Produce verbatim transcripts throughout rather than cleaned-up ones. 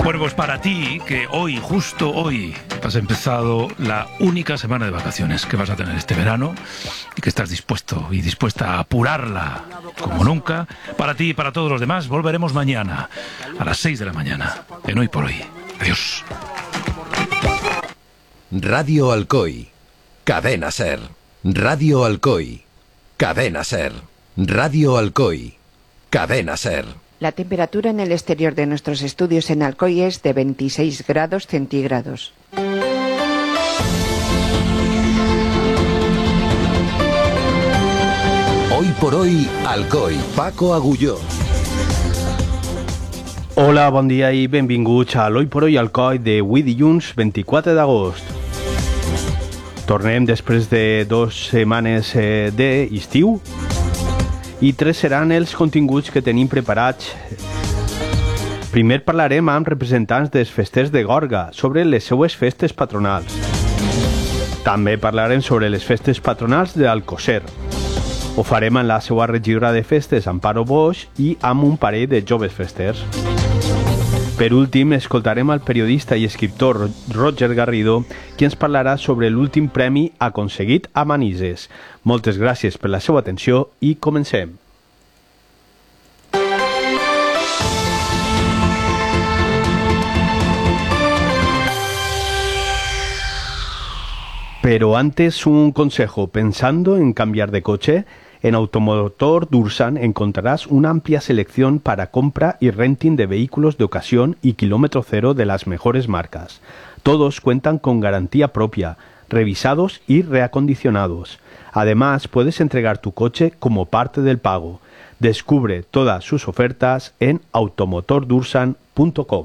Bueno, pues para ti, que hoy, justo hoy, has empezado la única semana de vacaciones que vas a tener este verano y que estás dispuesto y dispuesta a apurarla como nunca, para ti y para todos los demás, volveremos mañana a las seis de la mañana, en Hoy por Hoy. Adiós. Radio Alcoy, Cadena Ser. Radio Alcoy, Cadena Ser. Radio Alcoy, Cadena Ser. La temperatura en el exterior de nuestros estudios en Alcoy es de veintiséis grados centígrados. Hoy por Hoy, Alcoy, Paco Agulló. Hola, bon dia i benvinguts a l'Hoy por Hoy Alcoy d'avui dilluns vint-i-quatre d'agost. Tornem després de dues setmanes eh, d'estiu i tres seran els continguts que tenim preparats. Primer parlarem amb representants dels festers de Gorga sobre les seues festes patronals. També parlarem sobre les festes patronals d'Alcosser. Ho farem amb la seva regidora de festes, Amparo Boix, i amb un parell de joves festers. Per últim, escoltarem el periodista i escriptor Roger Garrido, qui ens parlarà sobre l'últim premi aconseguit a Manises. Moltes gràcies per la seva atenció i comencem. Pero antes un consejo. Pensando en cambiar de coche, en Automotor Dursan encontrarás una amplia selección para compra y renting de vehículos de ocasión y kilómetro cero de las mejores marcas. Todos cuentan con garantía propia, revisados y reacondicionados. Además, puedes entregar tu coche como parte del pago. Descubre todas sus ofertas en automotor dursan punto com.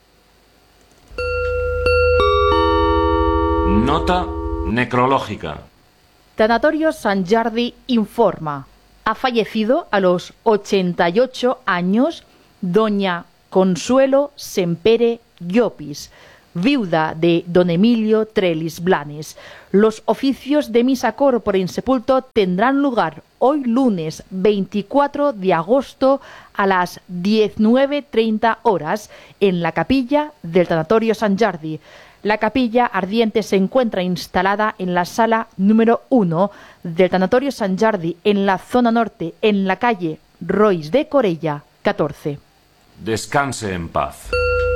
Nota necrológica. Tanatorio Sant Jordi informa. Ha fallecido a los ochenta y ocho años doña Consuelo Sempere Llopis, viuda de don Emilio Trelis Blanes. Los oficios de misa corpore insepulto tendrán lugar hoy lunes veinticuatro de agosto a las diecinueve treinta horas en la capilla del Tanatorio Sant Jordi. La capilla ardiente se encuentra instalada en la sala número uno del Tanatorio Sant Jordi, en la zona norte, en la calle Rois de Corella, catorce. Descanse en paz.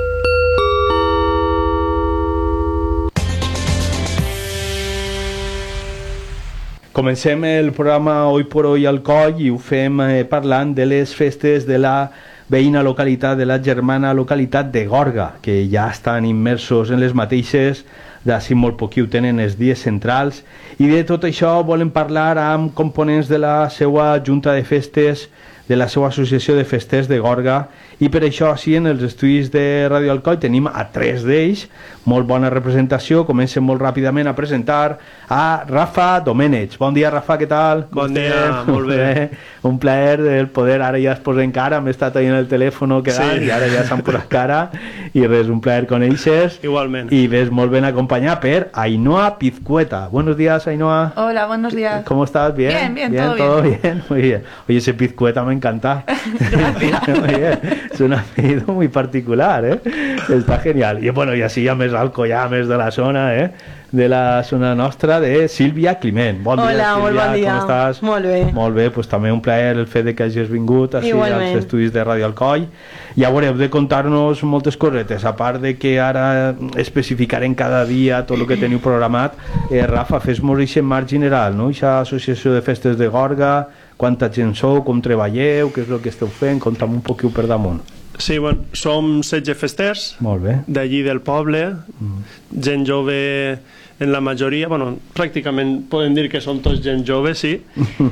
Comencem el programa Hoy por Hoy Alcoy i ho fem eh, parlant de les festes de la veïna localitat, de la germana localitat de Gorga, que ja estan immersos en les mateixes, d'ací molt poquí ho tenen els dies centrals, i de tot això volem parlar amb components de la seva junta de festes, de la seva associació de festers de Gorga, i per això així en els estudis de Radio Alcoy tenim a tres d'ells, molt bona representació. Comencem molt ràpidament a presentar a Rafa Domènech. Bon dia, Rafa, què tal? Bon dia, molt bé. Un plaer el poder, ara ja es posen cara, m'he estat ahí en el telèfon quedant, sí. I ara ja s'han posat cara, i res, un plaer conèixer. Igualment. I ves molt ben acompanyat per Ainhoa Pizcueta. Buenos días, Ainhoa. Hola, buenos días. ¿Cómo estás? ¿Bien? Bien, bien, bien todo, todo bien. bien. Muy bien. Oye, ese Pizcueta me encanta. Gracias. Muy bien. Es un apellido muy particular, ¿eh? Está genial. Y bueno, y así ya més Alcoyà, més de la zona, ¿eh? De la zona nostra, de Sílvia Climent. Bon Hola, dia, Sílvia, molt bon dia. com estàs? Molt bé. Molt bé, doncs també un plaer el fet de que hagis vingut així Igualment. als estudis de Radio Alcoy. I ara heu de contar-nos moltes cosetes, a part de que ara especificarem cada dia tot el que teniu programat. Eh, Rafa, fes-nos aquest marc general, no? Aquesta associació de festes de Gorga, quanta gent sou, com treballeu, què és el que esteu fent, conta'm un poquiu per damunt. Sí, bueno, som setze festers Molt bé. d'allí del poble, Mm. gent jove en la majoria, bueno, pràcticament podem dir que són tots gent jove, sí.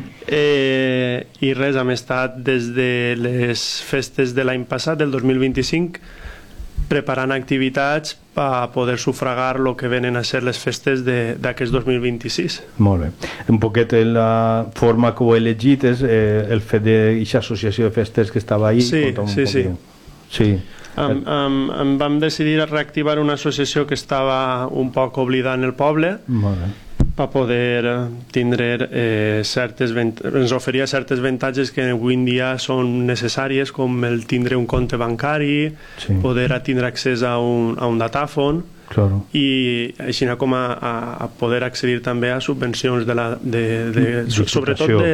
eh, I res, hem estat des de les festes de l'any passat, del dos mil vint-i-cinc, preparant activitats per poder sufragar el que venen a ser les festes d'aquest dos mil vint-i-sis. Molt bé. Un poquet la forma que ho he elegit és eh, el fet d'aquesta associació de festes que estava ahí. Sí, sí, sí. Sí. Em, em, em vam decidir reactivar una associació que estava un poc oblidada en el poble. Molt bé. per poder tindre eh, certes ens oferia certes avantatges que avui en dia són necessàries, com el tindre un compte bancari, sí. poder tindre accés a un, a un datàfon, claro. I així com a, a poder accedir també a subvencions de la, de, de, de sobretot de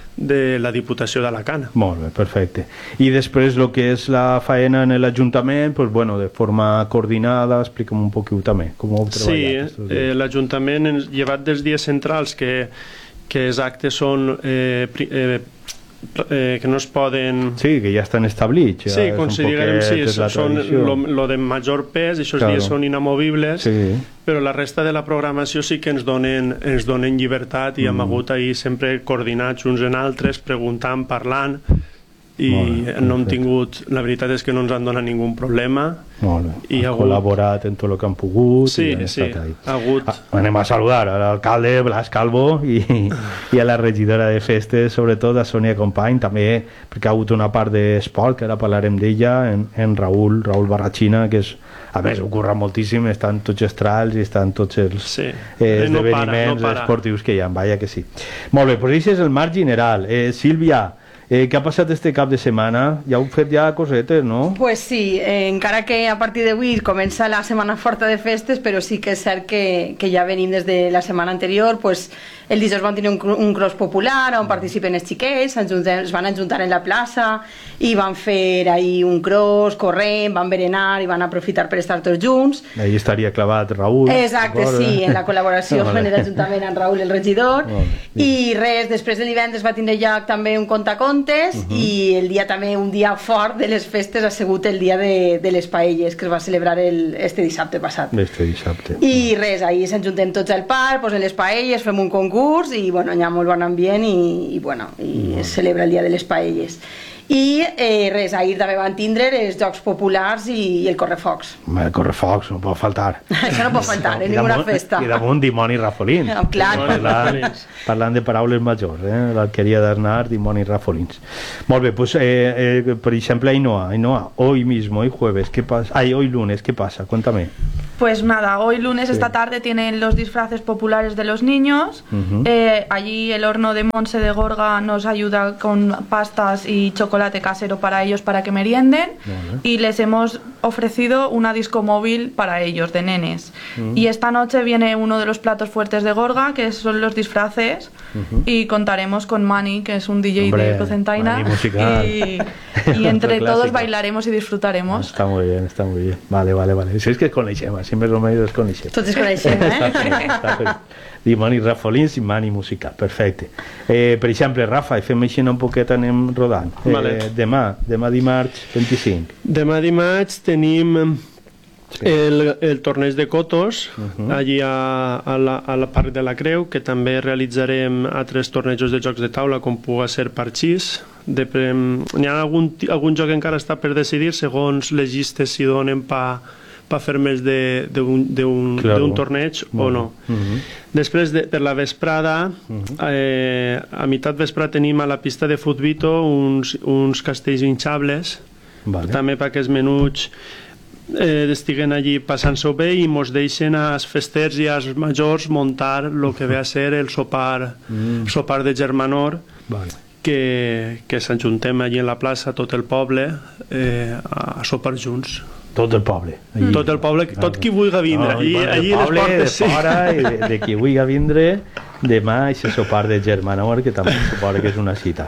de la Diputació d'Alacant. Molt bé, perfecte. I després el que és la faena en l'Ajuntament, pues, bueno, de forma coordinada, explica'm un poquet també com ho heu treballat. Sí, eh, l'Ajuntament, llevat dels dies centrals, que, que els actes són eh, eh, eh, que no es poden... Sí, que ja estan establits. Ja sí, considerem, sí, són lo de major pes, aquests claro. dies són inamovibles, sí. però la resta de la programació sí que ens donen, ens donen llibertat i mm. hem hagut ahir sempre coordinats uns en altres, preguntant, parlant, i bé, no hem tingut, la veritat és que no ens han donat ningú problema. Molt bé, i ha hagut... col·laborat en tot el que han pogut. Sí, i sí, ha hagut... Ah, anem a saludar a l'alcalde Blas Calvo i, i a la regidora de festes, sobretot a Sònia Company, també perquè ha hagut una part d'esport, que ara parlarem d'ella, en, en Raül, Raül Barrachina, que és, a més, ho curra moltíssim, estan tots els trals i estan tots els sí. eh, esdeveniments no para, no esportius que hi ha, vaja que sí. Molt bé, doncs això és el marc general. Eh, Sílvia, Eh, què ha passat este cap de setmana? Ja heu fet ja cosetes, no? Pues sí, eh, encara que a partir d'avui comença la setmana forta de festes, però sí que és cert que, que ja venim des de la setmana anterior. Pues, el dijous van tenir un, un cross popular on participen els xiquets, es van ajuntar en la plaça i van fer ahir un cross, corrent, van berenar i van aprofitar per estar tots junts. Ahí estaria clavat Raül. Exacte, sí, en la col·laboració no, vale. en l'Ajuntament amb Raül, el regidor. Vale, sí. I res, després de divendres va tindre lloc també un contacontes Uh -huh. i el dia també, un dia fort de les festes ha sigut el dia de, de les paelles que es va celebrar el, este dissabte passat. Este dissabte. I res, ahir s'enjuntem tots al parc, posen les paelles, fem un concurs i bueno, hi ha molt bon ambient i, i bueno, i es celebra el dia de les paelles. I eh, res, ahir també van tindre els jocs populars i, i el correfocs. El correfocs no pot faltar. Això no pot faltar en ninguna festa. I damunt dimoni Rafolins. No, clar. Parlant, parlant de paraules majors, eh? l'alqueria d'Arnar, dimoni Rafolins. Molt bé, pues, eh, eh, per exemple, Ainhoa, Ainhoa, hoy mismo, hoy jueves, ¿qué pasa? Ay, hoy lunes, ¿qué pasa? Cuéntame. Pues nada, hoy lunes, sí. esta tarde, tienen los disfraces populares de los niños. Uh-huh. eh, allí el horno de Monse de Gorga nos ayuda con pastas y chocolate casero para ellos para que merienden. Vale. Y les hemos ofrecido una disco móvil para ellos, de nenes. Uh-huh. Y esta noche viene uno de los platos fuertes de Gorga, que son los disfraces. Uh-huh. Y contaremos con Mani, que es un D J Hombre, de Procentaina. Y, y entre todos bailaremos y disfrutaremos. Está muy bien, está muy bien. Vale, vale, vale. Si es que es con Leixema, siempre lo medio es con Leixema. Tots es coneixem, eh? Està fet, està fet. Dimoni Rafolins i Mani musical, perfecte. Eh, per exemple, Rafa, fem així un poquet, anem rodant. Eh, vale. Demà, demà dimarts vint-i-cinc. Demà dimarts tenim sí. el, el torneig de cotos, uh-huh. allí a, a, la, a la Parc de la Creu, que també realitzarem altres tornejos de jocs de taula, com puga ser parxís. De, n'hi ha algun, algun joc que encara està per decidir, segons les llistes si donen pa per fer més d'un claro. torneig o no. Uh-huh. Després, de, per la vesprada, uh-huh. eh, a meitat vesprada tenim a la pista de Futbito uns, uns castells hinchables, vale. també perquè els menuts eh, estiguen allí passant-s'ho bé i mos deixen als festers i als majors muntar el que ve a ser el sopar, mm. sopar de germanor, vale. que, que s'ajuntem allí en la plaça, tot el poble, eh, a sopar junts. Tot el poble. Allí. Tot el poble, tot qui vulgui vindre. No, allí, allí el poble, les portes, de fora, sí. i de, de qui vulgui vindre, demà aquest sopar de germanor, que també suposa que és una cita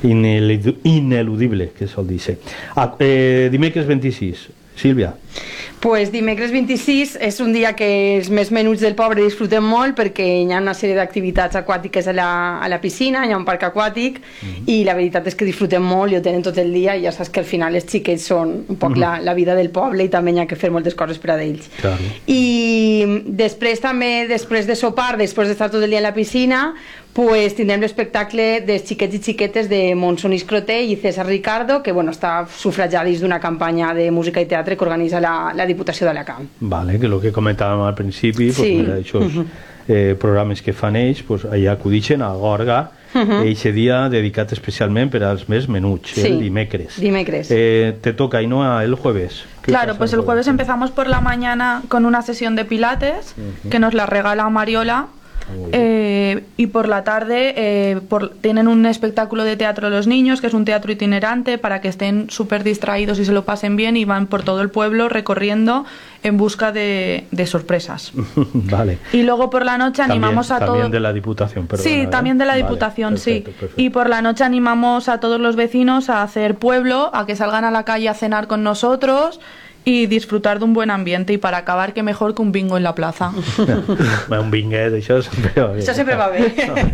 ineludible, que sol dir. Ah, eh, dimecres vint-i-sis, Sílvia. Pues dimecres vint-i-sis és un dia que els més menuts del poble disfrutem molt perquè hi ha una sèrie d'activitats aquàtiques a la, a la piscina, hi ha un parc aquàtic mm-hmm. i la veritat és que disfrutem molt i ho tenen tot el dia i ja saps que al final els xiquets són un poc mm-hmm. la, la vida del poble i també hi ha que fer moltes coses per a ells. Claro. I després també, després de sopar, després d'estar tot el dia a la piscina, pues tindrem l'espectacle dels xiquets i xiquetes de Monsonís Croté i César Ricardo, que bueno, està sufragidis d'una campanya de música i teatre que organitza la, la Diputació d'Alacant. Vale, que és el que comentàvem al principi, sí. pues, això, uh-huh. eh, programes que fan ells, pues, allà acudixen a Gorga, uh-huh. eixe dia dedicat especialment per als més menuts, sí. el dimecres. dimecres. Eh, te toca, Ainhoa, el jueves. Claro, pues el jueves empezamos por la mañana con una sesión de pilates, uh-huh. que nos la regala Mariola, Eh, y por la tarde eh, por, tienen un espectáculo de teatro los niños, que es un teatro itinerante para que estén súper distraídos y se lo pasen bien, y van por todo el pueblo recorriendo en busca de, de sorpresas. Vale. Y luego por la noche También, animamos a todos... también de la Diputación, perdona, Sí, ¿eh? también de la Vale, Diputación, perfecto, sí. perfecto. Y por la noche animamos a todos los vecinos a hacer pueblo, a que salgan a la calle a cenar con nosotros y disfrutar de un buen ambiente, y para acabar, que mejor que un bingo en la plaza. Un binguet, això sempre va bé. Això sempre va bé.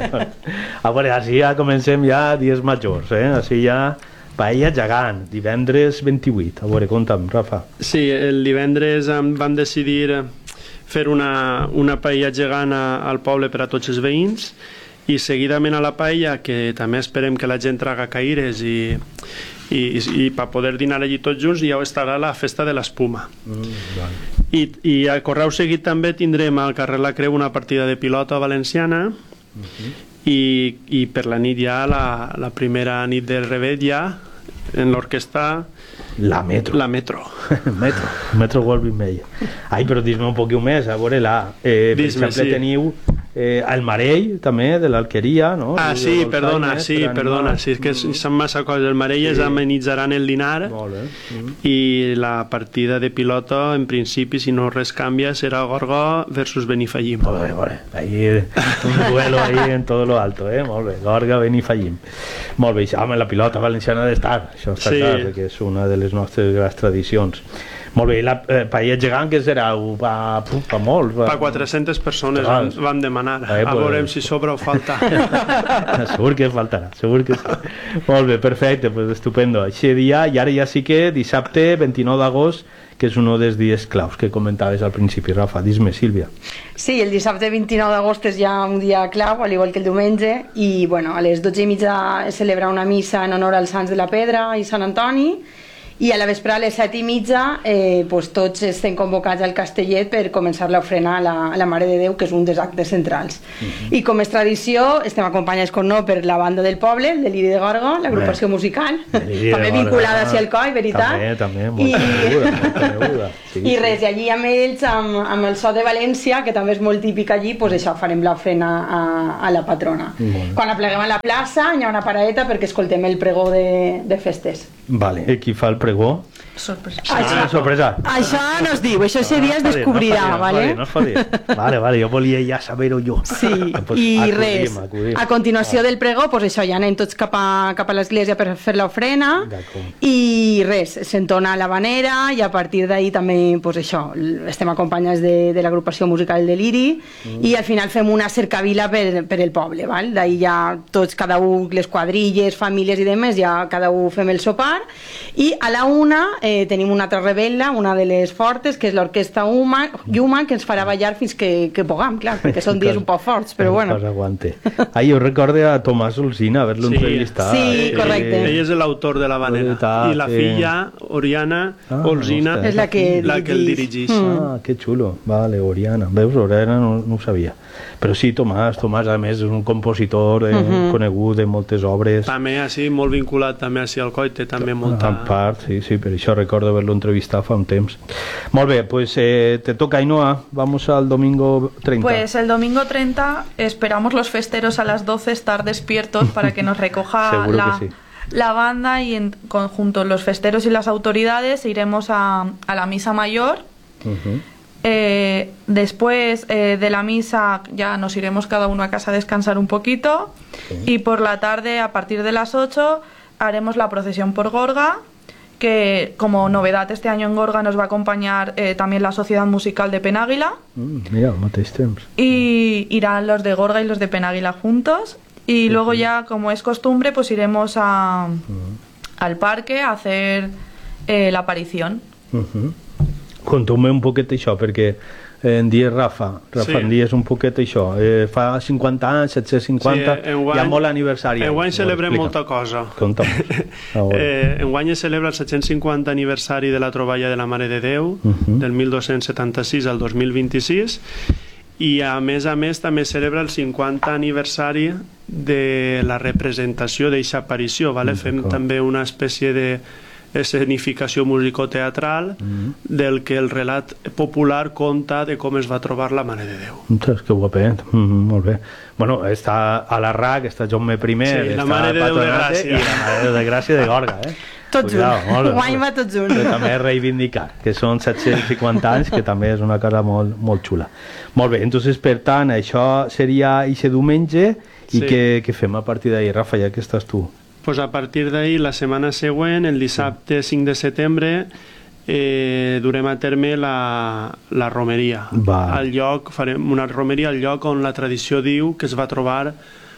A veure, així ja comencem ja dies majors, eh? Així ja paella gegant, divendres vint-i-vuit. A veure, conta'm, Rafa. Sí, el divendres vam decidir fer una, una paella gegant a, al poble per a tots els veïns, i seguidament a la paella, que també esperem que la gent traga caires i, i, i, i per poder dinar allí tots junts, ja estarà la festa de l'espuma. Mm, vale. I, I a correu seguit també tindrem al carrer La Creu una partida de pilota valenciana, uh-huh. i, i per la nit ja la, la primera nit del Revet ja en l'orquestra La Metro. La Metro. Metro. Metro Goldwyn Mayer. Ai, però dis-me un poquet més, a veure, la, eh, per Dis-me, exemple, sí. teniu eh, el Marell, també, de l'Alqueria, no? Ah, El sí, dels perdona, Alzheimer, sí, per perdona, animar. sí, és que són massa coses. El Marell es Sí. amenitzaran el dinar, Molt bé. Mm. i la partida de pilota, en principi, si no res canvia, serà Gorga versus Benifallim. Molt bé, molt bé. Ahí, un duelo ahí en todo lo alto, eh? Molt bé. Gorga, Benifallim. Molt bé. Home, la pilota valenciana ha d'estar, això està Sí. clar, perquè és una de les nostres grans tradicions. Molt bé, la eh, paella gegant, que serà? Pa, pa molts? Per quatre-centes persones vam, vam demanar. Eh, A pues- veurem si sobra o falta. Segur que faltarà, segur que sí. Molt bé, perfecte, pues estupendo. Així dia, i ara ja sí que dissabte, vint-i-nou d'agost, que és un dels dies claus que comentaves al principi, Rafa. Dis-me, Sílvia. Sí, el dissabte vint-i-nou d'agost és ja un dia clau, al igual que el diumenge, i bueno, a les dotze i mitja es celebra una missa en honor als Sants de la Pedra i Sant Antoni, i a la vespre a les set i mitja eh, pues, tots estem convocats al Castellet per començar l'ofrena a, la, a la Mare de Déu, que és un dels actes centrals. Uh-huh. I com és tradició, estem acompanyats com no per la banda del poble, el Deliri de Gorga, l'agrupació musical, Deliri de també Gorga. vinculada a Alcoi, veritat? També, també, molt I... coneguda, molt coneguda. Sí, I sí. res, i allí amb ells, amb, amb el so de València, que també és molt típic allí, pues això, farem l'ofrena a, a la patrona. Molt. Quan apleguem a la plaça, hi ha una paradeta perquè escoltem el pregó de, de festes. Vale, i qui fa el pregó? Sorpresa. Ah, sorpresa. Això no es diu, això ese dia es No es fa dir, descobrirà, no es fa ¿vale? dir, no es fa dir. Vale, vale, jo volia ja saber-ho jo. Sí, Pues i acudim, res, acudim. a continuació del pregó, pues això, ja anem tots cap a, cap a l'església per fer l'ofrena, D'acord. i res, s'entona l'havanera, i a partir d'ahir també, pues això, estem acompanyats de, de l'agrupació musical Deliri, mm. i al final fem una cercavila per, per el poble, val? D'ahir ja tots, cada un, les quadrilles, famílies i demés, ja cada un fem el sopar, i a la una eh, tenim una altra rebel·la, una de les fortes, que és l'orquestra Human, Human, que ens farà ballar fins que, que puguem, clar, perquè són dies un poc forts, però bueno. Cosa aguante. Ai, jo recordo a Tomàs Olsina haver-lo Sí. entrevistat. Sí, correcte. Ell és l'autor de la vanera. Veritat, I la sí. filla, Oriana Ah, Olsina, ostres. És la que la que el dirigís. dirigís. Mm. Ah, que xulo. Vale, Oriana. Veus, Oriana no, no ho sabia. Però sí, Tomàs, Tomàs a més és un compositor eh, Mhm. conegut de moltes obres. També així, molt vinculat també a Alcoi, té també molta... En part, sí, sí, per això recordo haver-lo entrevistat fa un temps. Molt bé, pues eh, te toca, Ainhoa. Vamos al domingo treinta. Pues el domingo treinta esperamos los festeros a las doce estar despiertos para que nos recoja Seguro la, que sí. la banda, y en conjunto los festeros y las autoridades iremos a, a la misa mayor. Uh-huh. Eh, después eh, de la misa ya nos iremos cada uno a casa a descansar un poquito, Sí. y por la tarde, a partir de las ocho, haremos la procesión por Gorga, que como novedad este año en Gorga nos va a acompañar eh, también la Sociedad Musical de Penàguila, Mm, mira, al mateix temps. y irán los de Gorga y los de Penàguila juntos, y luego ya, como es costumbre, pues iremos a, al parque a hacer eh, la aparición. Uh-huh. Conta'm un poquet això, perquè eh, en dies Rafa, Rafa, Sí. en dies un poquet això. Eh, fa cinquanta anys, set-cents cinquanta, Sí, enguany- hi ha molt aniversari. Enguany celebrem Explica. molta cosa. Conta'm. A veure. Eh, enguany es celebra el set-cents cinquanta aniversari de la troballa de la Mare de Déu, Mhm. del mil dos-cents setanta-sis al dos mil vint-i-sis, i a més a més també celebra el cinquanta aniversari de la representació d'eixa aparició, vale? Mm, Fem d'acord. també una espècie de escenificació musicoteatral mm. del que el relat popular conta de com es va trobar la Mare de Déu. Ostres, que guapet, mm, molt bé. Bueno, està a la R A C, està Jaume primer, sí, la Mare de Déu de Gràcia. I la Mare de Déu de Gràcia de Gorga, eh? Tot junt, guany va tot junt. Però també reivindicar, que són set-cents cinquanta anys, que també és una cosa molt, molt xula. Molt bé, entonces, per tant, això seria ixe diumenge, i sí. què, què fem a partir d'ahir, Rafa, ja que estàs tu? Pues a partir d'ahir, la setmana següent, el dissabte cinc de setembre, eh, durem a terme la, la romeria. Al lloc, farem una romeria al lloc on la tradició diu que es va trobar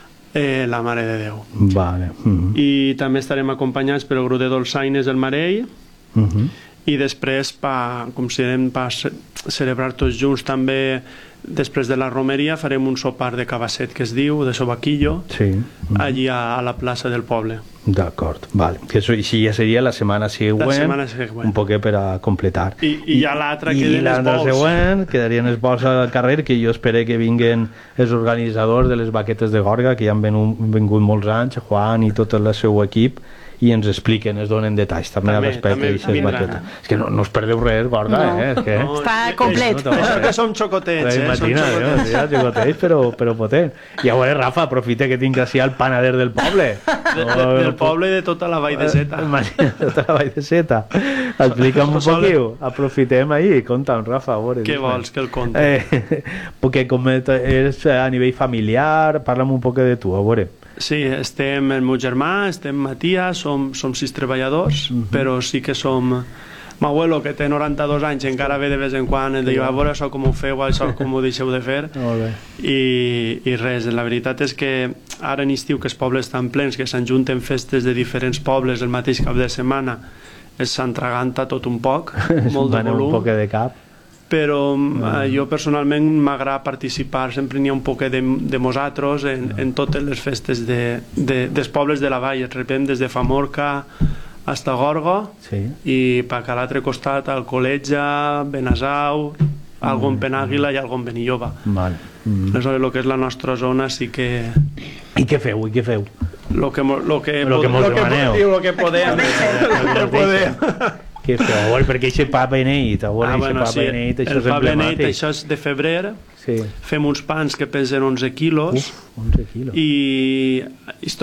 eh, la Mare de Déu. Vale. Mm-hmm. I també estarem acompanyats pel grup de dolçaines del Marell, mm-hmm. i després, pa, com si dèiem, per celebrar tots junts també, després de la romeria farem un sopar de cabasset que es diu, de sobaquillo, sí. mm-hmm. allí a, a la plaça del poble. D'acord, vale. Que això així ja seria la setmana següent, la setmana següent. Un poquet per a completar. I, i ja l'altra queden els bols. I l'altra següent quedarien els bols al carrer, que jo espero que vinguen els organitzadors de les baquetes de Gorga, que ja han venut, vingut molts anys, Juan i tot el seu equip, i ens expliquen, es donen detalls també, també respecte a aquestes baquetes. És que no, no us perdeu res, Gorga, no. eh? És que... no, està complet. No, no, que som xocotets, eh? Imagina, som xocotets. Ja, xocotets, però, però potent. I a veure, Rafa, aprofita que tinc així el panader del poble. De, de, del poble i de tota la Vall de Seta. Imagina, tota la Vall de Seta. Explica'm un poquiu. Aprofitem ahir. Conta'm, Rafa, a veure. Què vols que el conti? Eh, perquè com és a nivell familiar, parla'm un poc de tu, a veure. Sí, estem el meu germà, estem Matías, som, som sis treballadors, uh-huh. però sí que som... M'abuelo, que té noranta-dos anys, encara ve de vez en quan, et diu, a veure això com ho feu, això com ho deixeu de fer. I, I res, la veritat és que ara en estiu, que els pobles estan plens, que s'enjunten festes de diferents pobles el mateix cap de setmana, es s'entraganta tot un poc, molt de volum. Un poc de cap. Però mm. jo personalment m'agrada participar, sempre n'hi ha un poc de, de nosaltres en, en totes les festes de, de, dels pobles de la vall, repem des de Famorca fins a Gorga, sí. i per a l'altre costat Alcoletja, Benasau, algun mm. Penàguila i algun Benilloba. Val. Mm. Aleshores, el que és la nostra zona sí que... I què feu? I què feu? Lo que, lo que, lo que mos demaneu. Lo que podem. Lo que podem. Què feu? A veure, perquè aquest pa beneit, a veure, ah, bueno, pa sí, beneit, això el és pa emblemàtic. beneit, això és de febrer, sí. Fem uns pans que pesen onze quilos. Uf, onze quilos. I